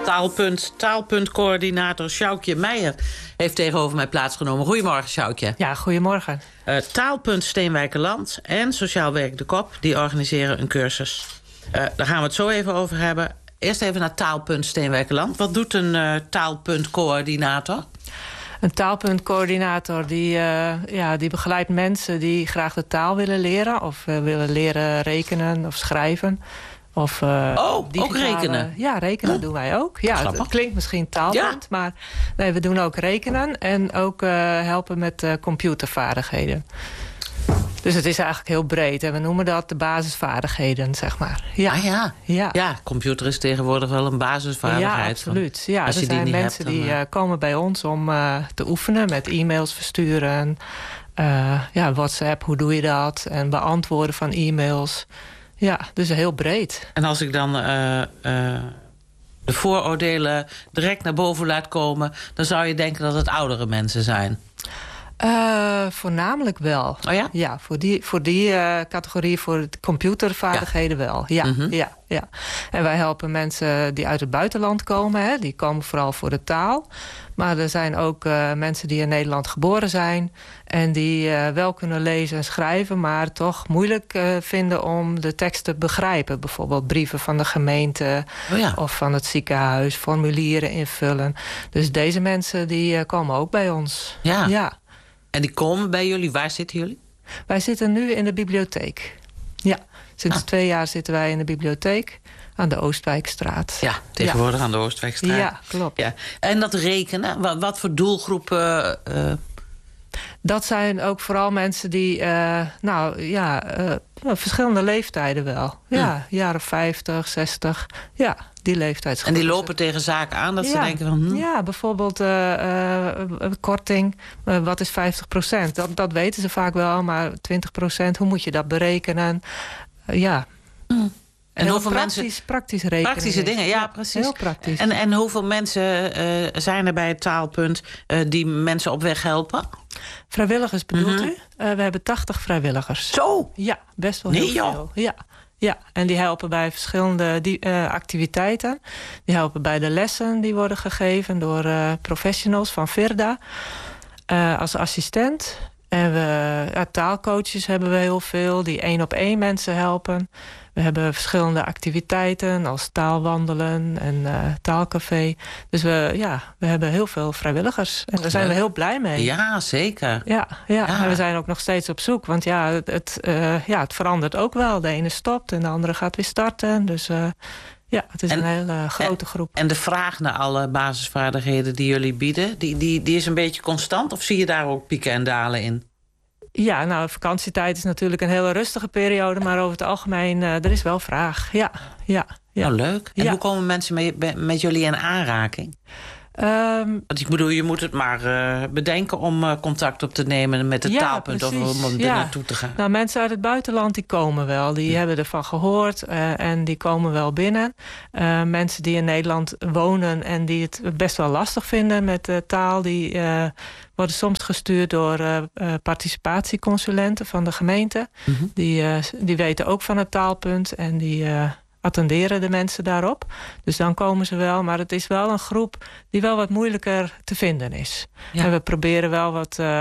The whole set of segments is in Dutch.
Taalpuntcoördinator Sjoukje Meijer heeft tegenover mij plaatsgenomen. Goedemorgen, Sjoukje. Ja, goedemorgen. Taalpunt Steenwijkerland en Sociaal Werk De Kop, die organiseren een cursus. Daar gaan we het zo even over hebben. Eerst even naar Taalpunt Steenwijkerland. Wat doet een taalpuntcoördinator? Een taalpuntcoördinator die begeleidt mensen die graag de taal willen leren, of willen leren rekenen of schrijven. Of ook rekenen? Ja, rekenen doen wij ook. Ja, het klinkt misschien taalpunt, maar nee, we doen ook rekenen en ook helpen met computervaardigheden. Dus het is eigenlijk heel breed. En we noemen dat de basisvaardigheden, zeg maar. Ja, computer is tegenwoordig wel een basisvaardigheid. Ja, absoluut. Ja, er zijn mensen die komen bij ons om te oefenen met e-mails versturen. WhatsApp, hoe doe je dat? En beantwoorden van e-mails. Ja, dus heel breed. En als ik dan de vooroordelen direct naar boven laat komen, dan zou je denken dat het oudere mensen zijn. Voornamelijk wel. Oh ja? Ja, voor die categorie, voor de computervaardigheden wel. Ja, ja. En wij helpen mensen die uit het buitenland komen. Hè. Die komen vooral voor de taal. Maar er zijn ook mensen die in Nederland geboren zijn en die wel kunnen lezen en schrijven, maar toch moeilijk vinden om de tekst te begrijpen. Bijvoorbeeld brieven van de gemeente of van het ziekenhuis, formulieren invullen. Dus deze mensen die komen ook bij ons. Ja. En die komen bij jullie. Waar zitten jullie? Wij zitten nu in de bibliotheek. Ja, sinds 2 jaar zitten wij in de bibliotheek aan de Oostwijkstraat. Ja, tegenwoordig aan de Oostwijkstraat. Ja, klopt. Ja. En dat rekenen, wat voor doelgroepen? Dat zijn ook vooral mensen die, verschillende leeftijden wel. Ja, jaren 50, 60, ja, die leeftijdsgroep. En die lopen tegen zaken aan dat ze denken van... Ja, bijvoorbeeld korting, wat is 50%? Dat weten ze vaak wel, maar 20%, hoe moet je dat berekenen? En hoeveel praktisch rekenen. Praktische dingen, ja, precies. Heel praktisch. En hoeveel mensen zijn er bij het taalpunt die mensen op weg helpen? Vrijwilligers bedoelt u? We hebben 80 vrijwilligers. Zo? Ja, best wel heel veel. Ja, en die helpen bij verschillende activiteiten. Die helpen bij de lessen die worden gegeven door professionals van Virda als assistent. En taalcoaches hebben we heel veel die 1-op-1 mensen helpen. We hebben verschillende activiteiten als taalwandelen en taalcafé. Dus we hebben heel veel vrijwilligers. En daar zijn we heel blij mee. Ja, zeker. Ja. En we zijn ook nog steeds op zoek. Want het verandert ook wel. De ene stopt en de andere gaat weer starten. Dus het is een hele grote groep. En de vraag naar alle basisvaardigheden die jullie bieden, die is een beetje constant? Of zie je daar ook pieken en dalen in? Ja, nou, vakantietijd is natuurlijk een hele rustige periode, maar over het algemeen, er is wel vraag. Ja. Nou, leuk. En hoe komen mensen met jullie in aanraking? Want ik bedoel, je moet het maar bedenken om contact op te nemen met het taalpunt of om er naartoe te gaan. Nou, mensen uit het buitenland die komen wel. Die hebben ervan gehoord en die komen wel binnen. Mensen die in Nederland wonen en die het best wel lastig vinden met de taal, die worden soms gestuurd door participatieconsulenten van de gemeente. Mm-hmm. Die weten ook van het taalpunt en die attenderen de mensen daarop. Dus dan komen ze wel. Maar het is wel een groep die wel wat moeilijker te vinden is. Ja. En we proberen wel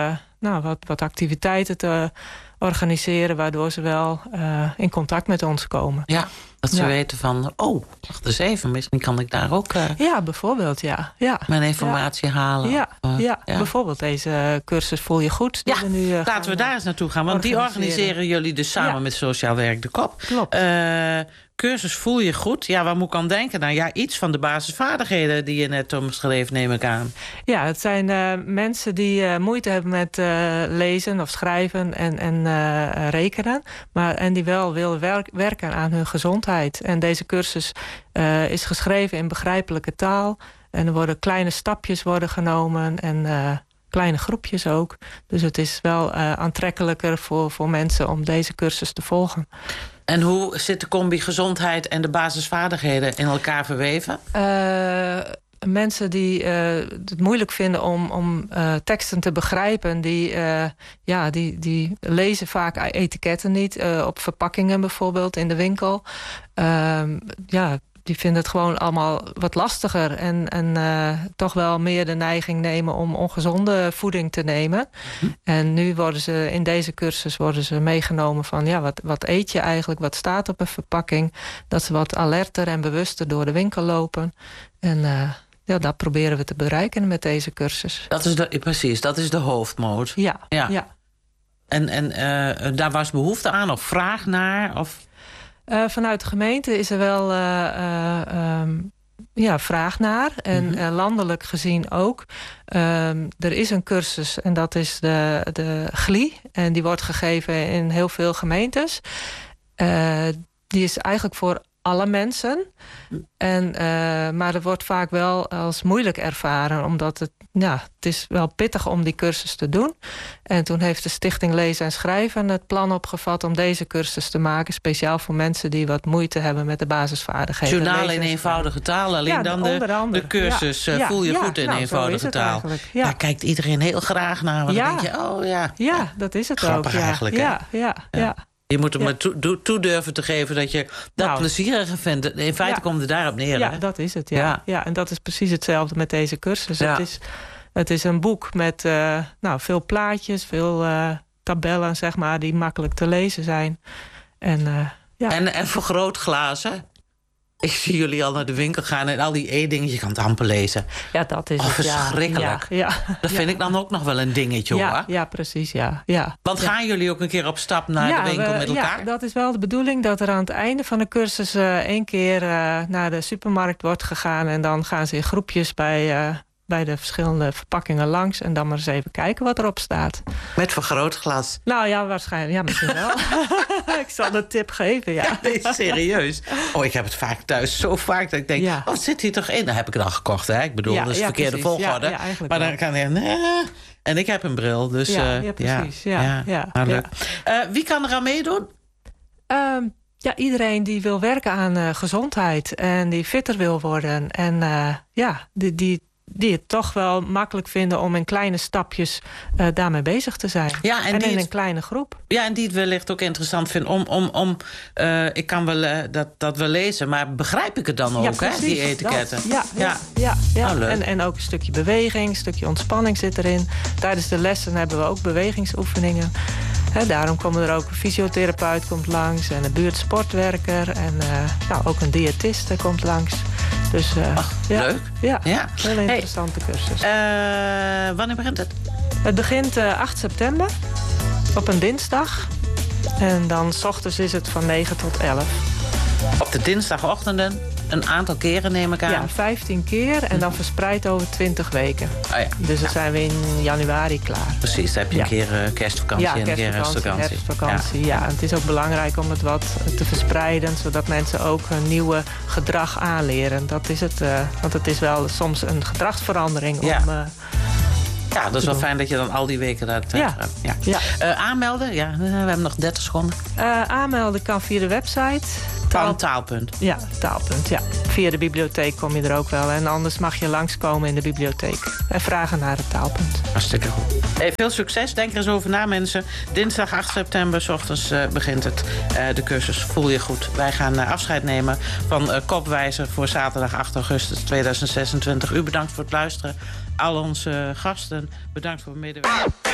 wat activiteiten te organiseren, waardoor ze wel in contact met ons komen. Ja, dat ze weten van, wacht eens even, misschien kan ik daar ook bijvoorbeeld, mijn informatie halen. Ja, bijvoorbeeld deze cursus Voel je goed. Die we nu laten we daar eens naartoe gaan, want die organiseren jullie dus samen met Sociaal Werk De Kop. Klopt. Cursus Voel je goed. Ja, waar moet ik aan denken? Nou iets van de basisvaardigheden die je net omschreef, neem ik aan. Ja, het zijn mensen die moeite hebben met lezen of schrijven en rekenen. En die wel willen werken aan hun gezondheid. En deze cursus is geschreven in begrijpelijke taal. En er worden kleine stapjes genomen en kleine groepjes ook. Dus het is wel aantrekkelijker voor mensen om deze cursus te volgen. En hoe zit de combi gezondheid en de basisvaardigheden in elkaar verweven? Mensen die het moeilijk vinden om teksten te begrijpen, die lezen vaak etiketten niet. Op verpakkingen bijvoorbeeld in de winkel. die vinden het gewoon allemaal wat lastiger. En toch wel meer de neiging nemen om ongezonde voeding te nemen. En nu worden ze in deze cursus meegenomen van... ja, wat eet je eigenlijk, wat staat op een verpakking. Dat ze wat alerter en bewuster door de winkel lopen. En dat proberen we te bereiken met deze cursus. Precies, dat is de hoofdmoot. Ja. En daar was behoefte aan of vraag naar? Of... Vanuit de gemeente is er wel vraag naar. En landelijk gezien ook. Er is een cursus en dat is de GLI. En die wordt gegeven in heel veel gemeentes. Die is eigenlijk voor alle mensen. Maar het wordt vaak wel als moeilijk ervaren. Omdat het is wel pittig om die cursus te doen. En toen heeft de Stichting Lezen en Schrijven het plan opgevat om deze cursus te maken. Speciaal voor mensen die wat moeite hebben met de basisvaardigheden. Journaal in eenvoudige taal. Alleen dan de cursus voel je goed in eenvoudige taal. Daar kijkt iedereen heel graag naar. Want dan denk je, Ja, dat is het grappig ook. Eigenlijk, Ja. Je moet er maar toe durven te geven dat je dat plezieriger vindt. In feite komt het daarop neer. Ja, dat is het. Ja, en dat is precies hetzelfde met deze cursus. Ja. Het is een boek met veel plaatjes, veel tabellen, zeg maar, die makkelijk te lezen zijn. En vergrootglazen. Ik zie jullie al naar de winkel gaan en al die e-dingen, je kan het amper lezen. Ja, dat is het. Verschrikkelijk. Ja. Dat vind ik dan ook nog wel een dingetje, hoor. Ja, precies, ja. Want gaan jullie ook een keer op stap naar de winkel met elkaar? Ja, dat is wel de bedoeling dat er aan het einde van de cursus 1 keer naar de supermarkt wordt gegaan. En dan gaan ze in groepjes bij de verschillende verpakkingen langs. En dan maar eens even kijken wat erop staat. Met vergrootglas? Nou ja, waarschijnlijk. Ja, misschien wel. Ik zal de tip geven, ja. Nee, serieus. Ik heb het vaak thuis zo vaak dat ik denk... wat zit hier toch in? Dan heb ik het al gekocht, hè? Ik bedoel, dat is de verkeerde volgorde. Ja, maar dan kan ik... En ik heb een bril, dus... precies. Leuk. Wie kan er aan meedoen? Iedereen die wil werken aan gezondheid. En die fitter wil worden. En die het toch wel makkelijk vinden om in kleine stapjes daarmee bezig te zijn. Ja, en in een kleine groep. Ja, en die het wellicht ook interessant vinden ik kan wel dat wel lezen, maar begrijp ik het dan ook, precies, die etiketten? Ja. Oh, leuk. En ook een stukje beweging, een stukje ontspanning zit erin. Tijdens de lessen hebben we ook bewegingsoefeningen. Daarom komen er ook een fysiotherapeut komt langs en een buurtsportwerker en ook een diëtiste komt langs. Dus leuk. Ja, heel interessante cursus. Wanneer begint het? Het begint 8 september op een dinsdag. En dan 's ochtends is het van 9 tot 11. Op de dinsdagochtenden een aantal keren, neem ik aan? Ja, 15 keer en dan verspreid over 20 weken. Dus dan zijn we in januari klaar. Precies, dan heb je een keer kerstvakantie en een keer herfstvakantie. Ja, en het is ook belangrijk om het wat te verspreiden, zodat mensen ook een nieuwe gedrag aanleren. Dat is het, want het is wel soms een gedragsverandering om... Ja, dat is wel fijn dat je dan al die weken daar tijd hebt. Aanmelden? Ja, we hebben nog 30 seconden. Aanmelden kan via de website. Taalpunt. Ja, Taalpunt, ja. Via de bibliotheek kom je er ook wel. En anders mag je langskomen in de bibliotheek. En vragen naar het Taalpunt. Hartstikke goed. Hey, veel succes. Denk er eens over na, mensen. Dinsdag 8 september, 's ochtends begint het. De cursus Voel je goed. Wij gaan afscheid nemen van Kopwijzer voor zaterdag 8 augustus 2026. U bedankt voor het luisteren. Al onze gasten, bedankt voor het medewerken.